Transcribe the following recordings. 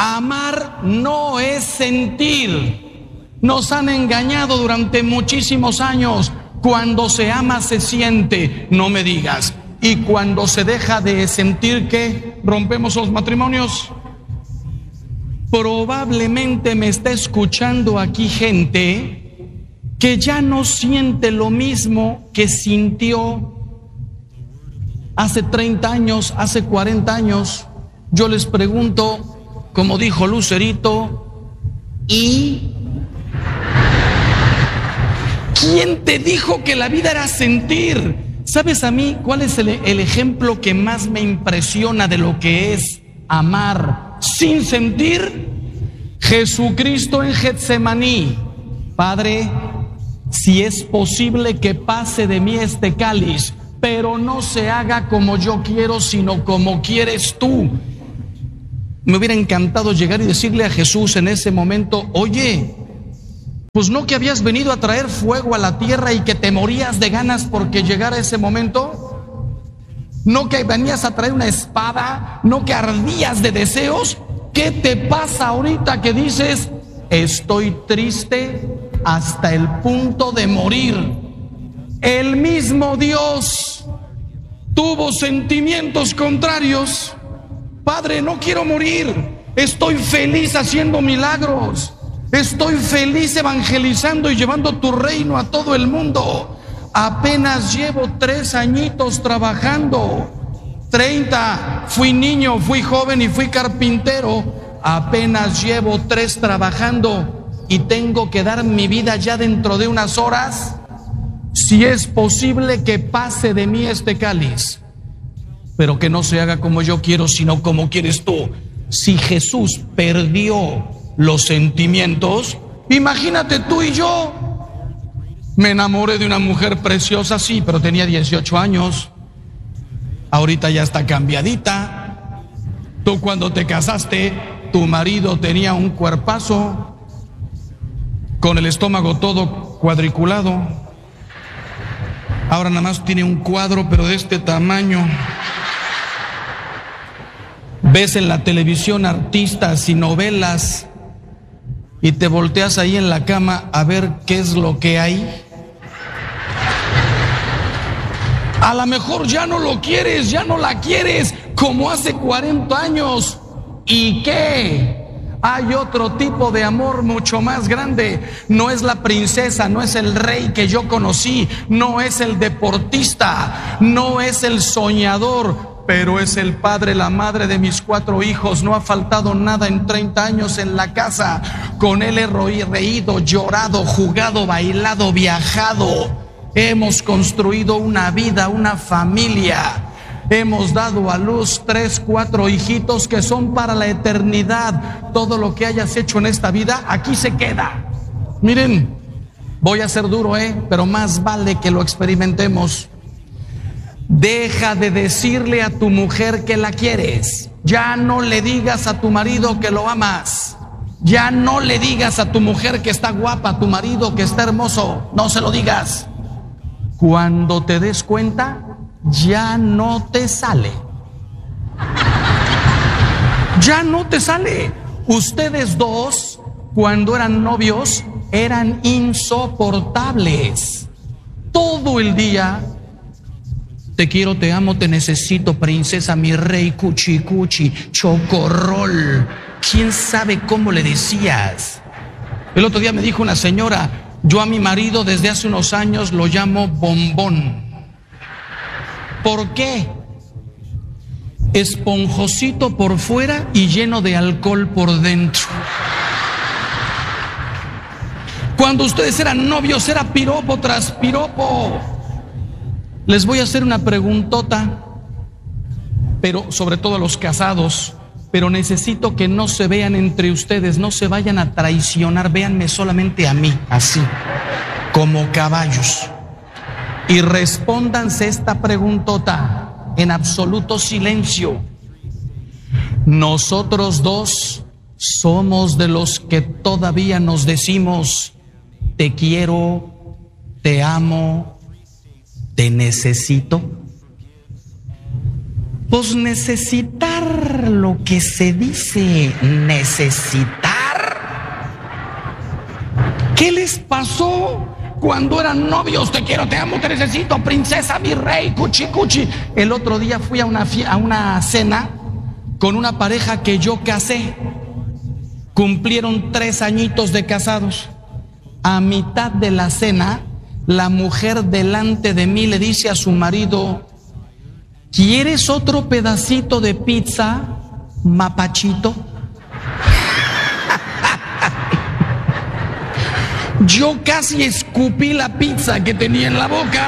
Amar no es sentir. Nos han engañado durante muchísimos años. Cuando se ama se siente, no me digas. Y cuando se deja de sentir, ¿qué? ¿Rompemos los matrimonios? Probablemente me está escuchando aquí gente que ya no siente lo mismo que sintió hace 30 años, hace 40 años. Yo les pregunto, como dijo Lucerito, ¿y quién te dijo que la vida era sentir? ¿Sabes a mí cuál es el ejemplo que más me impresiona de lo que es amar sin sentir? Jesucristo en Getsemaní. Padre, si es posible que pase de mí este cáliz, pero no se haga como yo quiero, sino como quieres tú. Me hubiera encantado llegar y decirle a Jesús en ese momento, oye, pues no que habías venido a traer fuego a la tierra y que te morías de ganas porque llegara ese momento. No que venías a traer una espada, no que ardías de deseos. ¿Qué te pasa ahorita que dices, estoy triste hasta el punto de morir? El mismo Dios tuvo sentimientos contrarios. Padre, no quiero morir, estoy feliz haciendo milagros, estoy feliz evangelizando y llevando tu reino a todo el mundo. Apenas llevo 3 añitos trabajando, 30, fui niño, fui joven y fui carpintero. Apenas llevo 3 trabajando y tengo que dar mi vida ya dentro de unas horas. Si es posible que pase de mí este cáliz, pero que no se haga como yo quiero, sino como quieres tú. Si Jesús perdió los sentimientos, imagínate tú y yo. Me enamoré de una mujer preciosa, sí, pero tenía 18 años. Ahorita ya está cambiadita. Tú cuando te casaste, tu marido tenía un cuerpazo, con el estómago todo cuadriculado. Ahora nada más tiene un cuadro, pero de este tamaño. Ves en la televisión artistas y novelas y te volteas ahí en la cama a ver qué es lo que hay. A lo mejor ya no lo quieres, ya no la quieres como hace 40 años. ¿Y qué? Hay otro tipo de amor mucho más grande. No es la princesa, no es el rey que yo conocí, no es el deportista, no es el soñador, pero es el padre, la madre de mis 4 hijos. No ha faltado nada en 30 años en la casa. Con él he reído, llorado, jugado, bailado, viajado. Hemos construido una vida, una familia. Hemos dado a luz 3, 4 hijitos que son para la eternidad. Todo lo que hayas hecho en esta vida, aquí se queda. Miren, voy a ser duro, pero más vale que lo experimentemos. Deja de decirle a tu mujer que la quieres. Ya no le digas a tu marido que lo amas. Ya no le digas a tu mujer que está guapa, a tu marido que está hermoso. No se lo digas. Cuando te des cuenta, ya no te sale. Ya no te sale. Ustedes dos, cuando eran novios, eran insoportables. Todo el día, te quiero, te amo, te necesito, princesa, mi rey, cuchi cuchi, chocorrol. ¿Quién sabe cómo le decías? El otro día me dijo una señora, yo a mi marido desde hace unos años lo llamo bombón. ¿Por qué? Esponjosito por fuera y lleno de alcohol por dentro. Cuando ustedes eran novios era piropo tras piropo. Les voy a hacer una preguntota, pero sobre todo a los casados, pero necesito que no se vean entre ustedes, no se vayan a traicionar, véanme solamente a mí, así, como caballos. Y respóndanse esta preguntota en absoluto silencio. Nosotros dos somos de los que todavía nos decimos, te quiero, te amo, te necesito. Pues necesitar lo que se dice necesitar. ¿Qué les pasó cuando eran novios? Te quiero, te amo, te necesito, princesa, mi rey, cuchi, cuchi. El otro día fui a una cena con una pareja que yo casé. Cumplieron 3 añitos de casados. A mitad de la cena, la mujer delante de mí le dice a su marido: ¿quieres otro pedacito de pizza, mapachito? Yo casi escupí la pizza que tenía en la boca.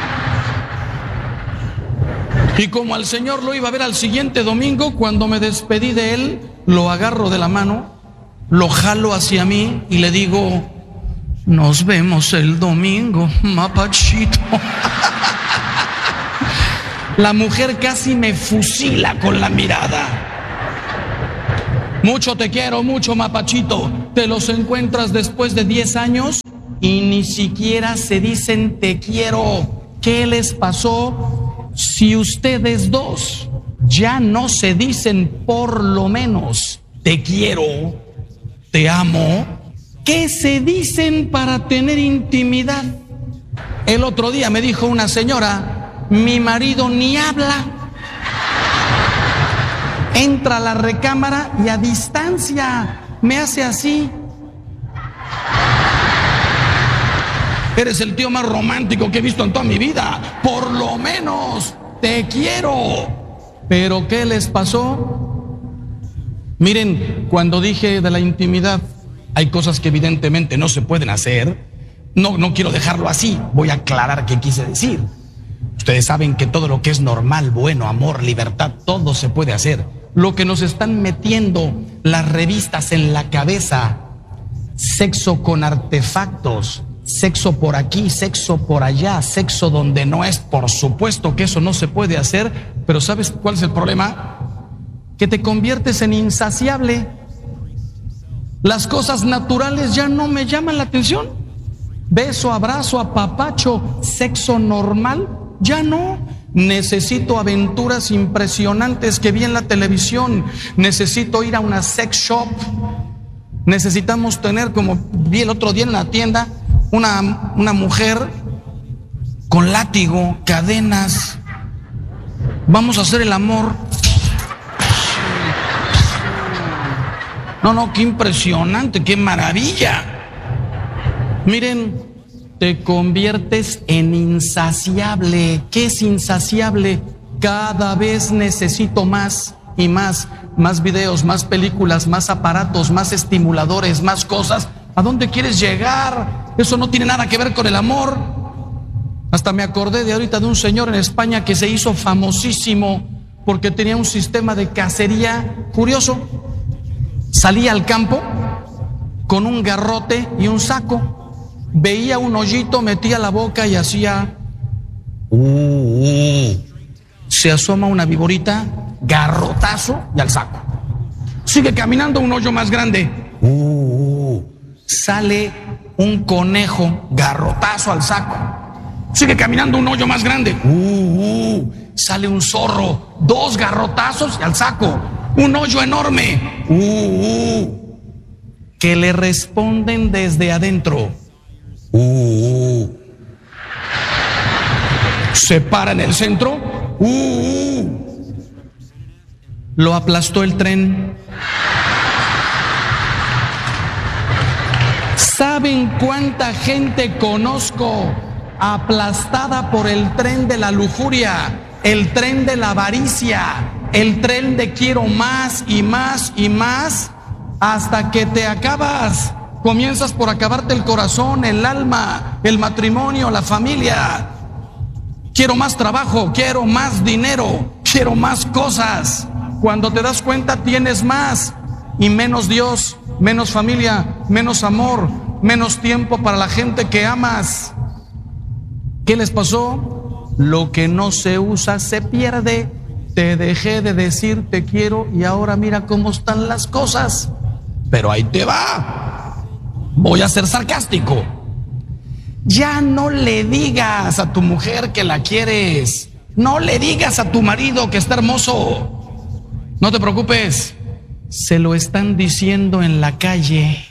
Y como al Señor lo iba a ver al siguiente domingo, cuando me despedí de él, lo agarro de la mano, lo jalo hacia mí y le digo: nos vemos el domingo, mapachito. La mujer casi me fusila con la mirada. Mucho te quiero, mucho, mapachito. Te los encuentras después de 10 años y ni siquiera se dicen te quiero. ¿Qué les pasó? Si ustedes dos ya no se dicen por lo menos te quiero, te amo, ¿qué se dicen para tener intimidad? El otro día me dijo una señora: mi marido ni habla. Entra a la recámara y a distancia me hace así. Eres el tío más romántico que he visto en toda mi vida. Por lo menos te quiero. ¿Pero qué les pasó? Miren, cuando dije de la intimidad, hay cosas que evidentemente no se pueden hacer. No quiero dejarlo así. Voy a aclarar qué quise decir. Ustedes saben que todo lo que es normal, bueno, amor, libertad, todo se puede hacer. Lo que nos están metiendo las revistas en la cabeza: sexo con artefactos, sexo por aquí, sexo por allá, sexo donde no es. Por supuesto que eso no se puede hacer, pero ¿sabes cuál es el problema? Que te conviertes en insaciable. Las cosas naturales ya no me llaman la atención. Beso, abrazo, apapacho, sexo normal, ya no. Necesito aventuras impresionantes que vi en la televisión. Necesito ir a una sex shop. Necesitamos tener, como vi el otro día en la tienda, una mujer con látigo, cadenas. Vamos a hacer el amor. No, qué impresionante, qué maravilla. Miren, te conviertes en insaciable. ¿Qué es insaciable? Cada vez necesito más y más videos, más películas, más aparatos, más estimuladores, más cosas. ¿A dónde quieres llegar? Eso no tiene nada que ver con el amor. Hasta me acordé de ahorita de un señor en España que se hizo famosísimo porque tenía un sistema de cacería curioso. Salía al campo con un garrote y un saco. Veía un hoyito, metía la boca y hacía Se asoma una viborita, garrotazo y al saco. Sigue caminando, un hoyo más grande. Sale un conejo, garrotazo al saco. Sigue caminando, un hoyo más grande. Sale un zorro, 2 garrotazos y al saco. Un hoyo enorme. Que le responden desde adentro. Se para en el centro. Lo aplastó el tren. ¿Saben cuánta gente conozco aplastada por el tren de la lujuria, el tren de la avaricia, el tren de quiero más y más y más, hasta que te acabas? Comienzas por acabarte el corazón, el alma, el matrimonio, la familia. Quiero más trabajo, quiero más dinero, quiero más cosas. Cuando te das cuenta tienes más y menos Dios, menos familia, menos amor, menos tiempo para la gente que amas. ¿Qué les pasó? Lo que no se usa se pierde. Te dejé de decir te quiero y ahora mira cómo están las cosas. Pero ahí te va. Voy a ser sarcástico. Ya no le digas a tu mujer que la quieres. No le digas a tu marido que está hermoso. No te preocupes, se lo están diciendo en la calle.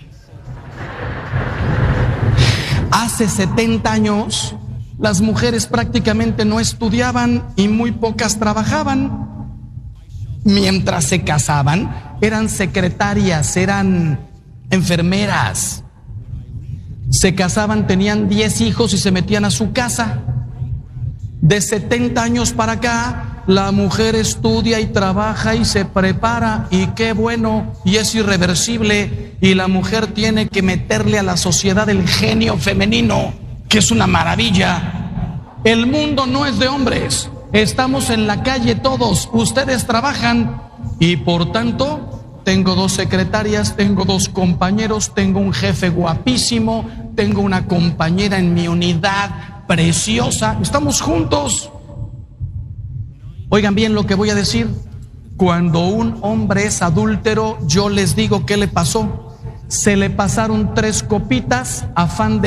Hace 70 años, las mujeres prácticamente no estudiaban y muy pocas trabajaban. Mientras se casaban, eran secretarias, eran enfermeras. Se casaban, tenían 10 hijos y se metían a su casa. De 70 años para acá, la mujer estudia y trabaja y se prepara, y qué bueno, y es irreversible, y la mujer tiene que meterle a la sociedad el genio femenino, que es una maravilla. El mundo no es de hombres, estamos en la calle todos, ustedes trabajan, y por tanto, tengo 2 secretarias, tengo 2 compañeros, tengo un jefe guapísimo, tengo una compañera en mi unidad preciosa, estamos juntos. Oigan bien lo que voy a decir. Cuando un hombre es adúltero, yo les digo qué le pasó. Se le pasaron 3 copitas, afán de